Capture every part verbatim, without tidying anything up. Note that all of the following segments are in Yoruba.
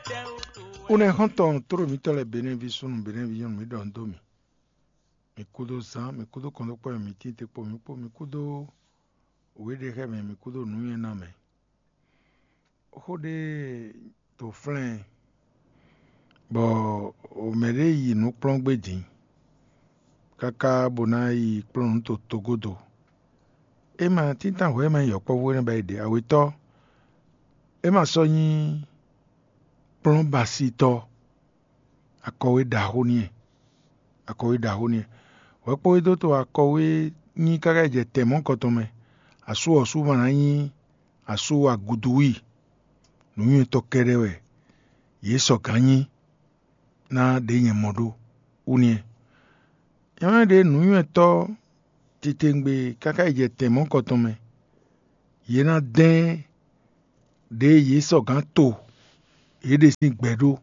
Une honton toro mi tole bene vi sunu bene vi yon mi don domi. Mi kudo sa, mi kudo kondo po mi tinte po mi po mi kudo wede he me mi kudo nuye na me. Hode to flen bo o mere yi no plong bedin. Kaka bona yi plong to togodo. Ema tinta we ma yo po wona ba ide awito. Ema so yin plong basito akọ̀wé dahoni akọ̀wé dahoni we po edo to akọ̀wé ni kaka je temo kotome asu osu mana yin asu aguduwi nuyu to kerewe yeso ganyi na de yen modo unie yama de nuyu to titengbe kaka je temo kotome yena den de yeso gan to ede sin gbedo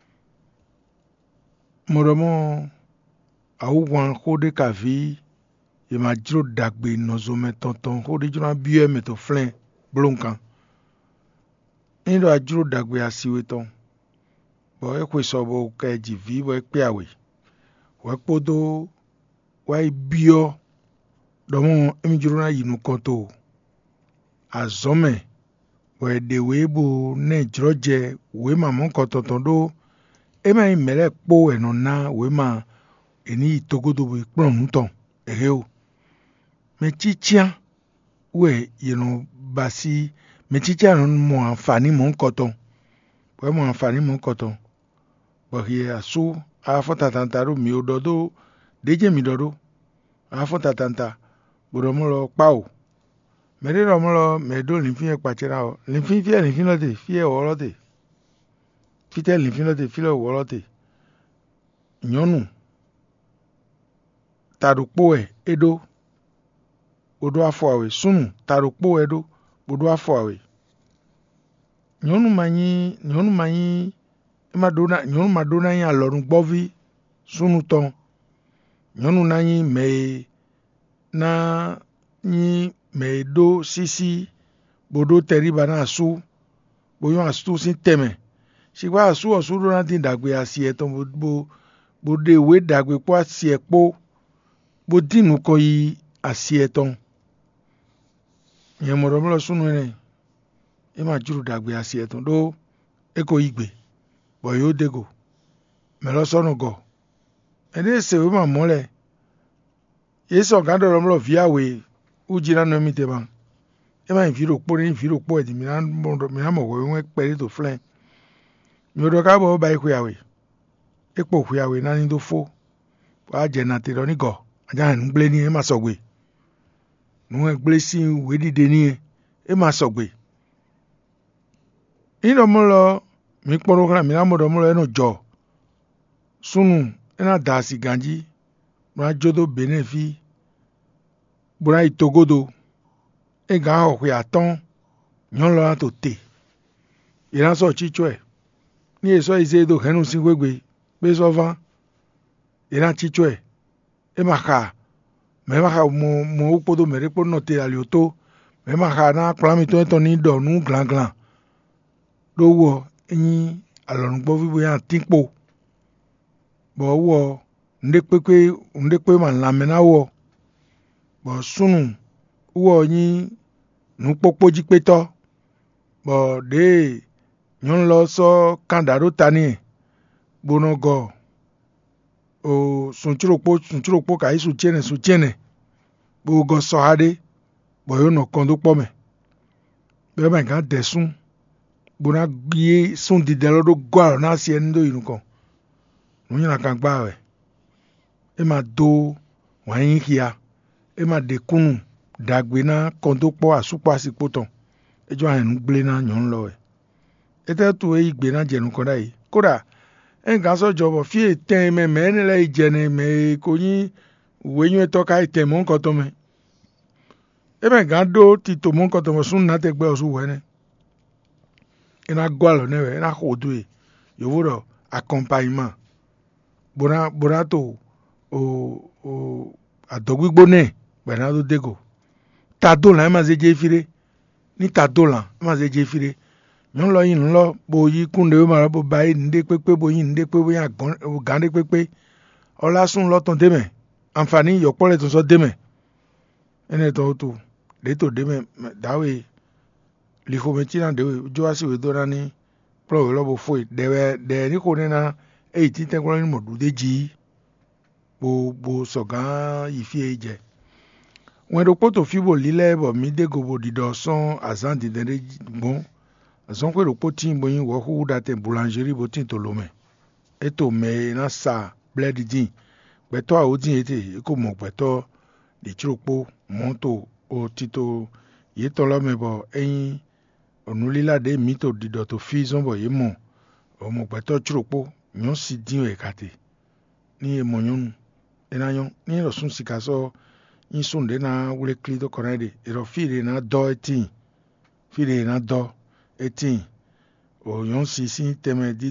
moromo awuwan hode kavi ye ma jiro dagbe nozome tonton hode jiro biye meto flen blonkan indo a jiro dagbe asiwe ton bo ekwe sobo ka jivi bo ekpe awe we podo wa biyo domo emi jiro na yinu konto azome we de we bo ne jiro je we mamon kontonton do ema imele po eno na we ma eni togodo we plon muton eheo me chichia we yeno basi me chichia no mo anfani mo nkoton we mo anfani mo nkoton bo hie asu afo tatantaru mi ododo deje mi dodo afo tatanta bodo mo lo pa o me de lo mo lo me do linfin e pachera o linfin fie linfin lote fie o lote fite linfin lote file o lote nyonu tarukpo e edo odo afọ awe sunu tarukpo edo odo afọ awe nyonu manyi nyonu manyi madona nyonu madona yin alorun gbovi sunu ton nyonu na yin me na yin me do sisi bodo teriba na asu boyon asu sin teme sigba asu osu do na tin dagbe asi eton bo bo de we dagbe po asi epo bo dinu ko yi asi eton yen mo lo sunu ne e ma juru dagbe asi eton do eko igbe bo yo dego me lo sonu go ene se we ma mole yeso gando lo via we ujira no mi te ban e ma infiro po ni infiro po e di mi na mi na mo we won pe to flen mi do ka bo ba iku yawe epo ku yawe na ni do fo wa je na te ro ni go aja n gble ni e ma sogbe nu e gble si we dide ni e ma sogbe ino mo lo mi poro kan mi na mo do mo lo eno jo sunu ena da si ganji na jodo benefi bura itogodo e ga ho ku aton nyon lo to te ira so chicho e ni eso ize do henu sin gwegwe pe so van ira chicho e e ma ka me ma ka mo mo podo mere po no te ali oto me ma ka na klami to to ni do nu glan glan do wo yin alorun gbo vibo yan tinpo bo wo nde pepe nde pe ma la me na wo bo sunu wo yin nu popo ji pe to bo de nyon lo so kandaro tani bonogo o sunchuropo sunchuropo kai su chene su chene bo go so hade bo yo no kondo po me be ma gan desun bona gye sun di de lo do go na si en do yin ko no yin kan gba we e ma do wa yin hia e ma de kunu dagbe na kondo po asupo asipo ton ejo an gble na nyon lo e ete tu e igbe na jenu ko dai kódà en ga so jobo fi ten me me ni le jene me ko yin we yin to ka ite mo nko to me e be ga do ti to mo nko to mo sun na te gbe osu we ne ina gwalo ne we na hodu e yo woro accompagnement bona bona to o o adogbigbo ne gbe na do dego ta do la ma ze je fire ni ta do la ma ze je fire Yon lo yin lo bo yi kunde ma bo ba yin de pepe bo yin de pepe bo yan gan de pepe. Ola sun lo ton deme. Àǹfààní yo pole ton so deme. Ene to to de to deme dawe li ko metina de jo asi we do na ni pro lo bo foi de de ni ko ni na e ti te ko ni mo du deji bo bo so gan yi fi eje. Wọ́n ro poto fibo lile bo mi de go bo di do son azan di de bon. Azon ko ro poti bo yin wo hu da te boulangerie bo tin to lo me. E to me na sa bled din. Beto a odin ete ko mo beto di chiropo monto o tito ye to lo me bo eyin onulila de mito di do to fi zon bo ye mo o mo beto chiropo nyon si din e kate ni e mo nyon e na nyon ni ro sun sika so yin sun de na wule klido korede e ro fi de na do etin fi de na do etin o nyon si si teme di